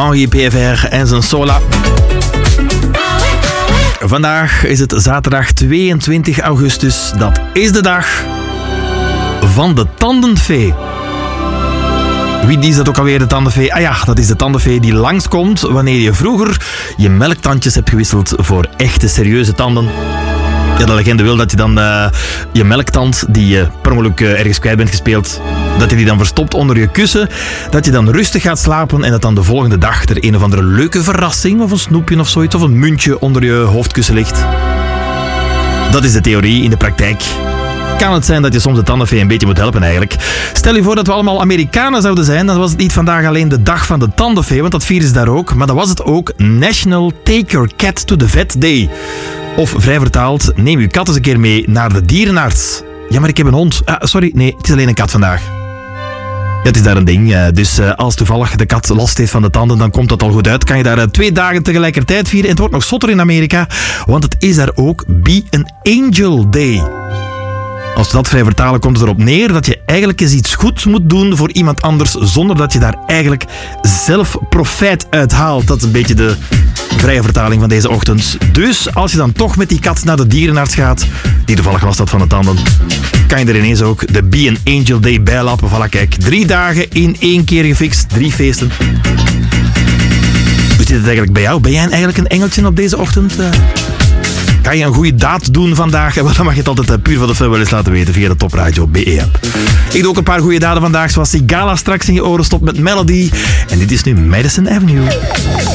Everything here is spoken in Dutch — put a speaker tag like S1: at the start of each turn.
S1: Henri PFR en zijn Sola. Vandaag is het zaterdag 22 augustus. Dat is de dag van de tandenfee. Wie is dat ook alweer, de tandenfee? Ah ja, dat is de tandenfee die langskomt wanneer je vroeger je melktandjes hebt gewisseld voor echte serieuze tanden. Ja, de legende wil dat je dan je melktand, die je per ongeluk ergens kwijt bent gespeeld, dat je die dan verstopt onder je kussen, dat je dan rustig gaat slapen en dat dan de volgende dag er een of andere leuke verrassing of een snoepje of zoiets of een muntje onder je hoofdkussen ligt. Dat is de theorie. In de praktijk kan het zijn dat je soms de tandenfee een beetje moet helpen eigenlijk. Stel je voor dat we allemaal Amerikanen zouden zijn, dan was het niet vandaag alleen de dag van de tandenfee, want dat vieren ze daar ook, maar dan was het ook National Take Your Cat to the Vet Day. Of vrij vertaald, neem uw kat eens een keer mee naar de dierenarts. Ja, maar ik heb een hond. Sorry, nee, het is alleen een kat vandaag. Ja, het is daar een ding. Dus als toevallig de kat last heeft van de tanden, dan komt dat al goed uit. Kan je daar 2 dagen tegelijkertijd vieren. En het wordt nog zotter in Amerika, want het is daar ook Be an Angel Day. Als we dat vrij vertalen, komt het erop neer dat je eigenlijk eens iets goeds moet doen voor iemand anders, zonder dat je daar eigenlijk zelf profijt uit haalt. Dat is een beetje de vrije vertaling van deze ochtend. Dus als je dan toch met die kat naar de dierenarts gaat, die toevallig last had van de tanden, kan je er ineens ook de Be an Angel Day bijlappen. Voilà, kijk, 3 dagen in 1 keer gefixt, 3 feesten. Hoe zit het eigenlijk bij jou? Ben jij eigenlijk een engeltje op deze ochtend? Kan je een goede daad doen vandaag? Dan mag je het altijd puur van de fun wel eens laten weten via de Topradio BE-app. Ik doe ook een paar goede daden vandaag, zoals Sigala straks in je oren stopt met Melody. En dit is nu Madison Avenue.